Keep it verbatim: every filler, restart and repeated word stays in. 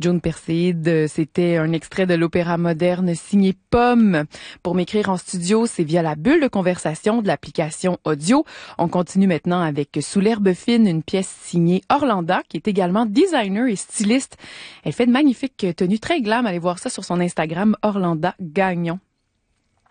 June Perseid, c'était un extrait de l'opéra moderne signé Pomme. Pour m'écrire en studio, c'est via la bulle de conversation de l'application audio. On continue maintenant avec Sous l'herbe fine, une pièce signée Orlanda, qui est également designer et styliste. Elle fait de magnifiques tenues très glam. Allez voir ça sur son Instagram, Orlanda Gagnon.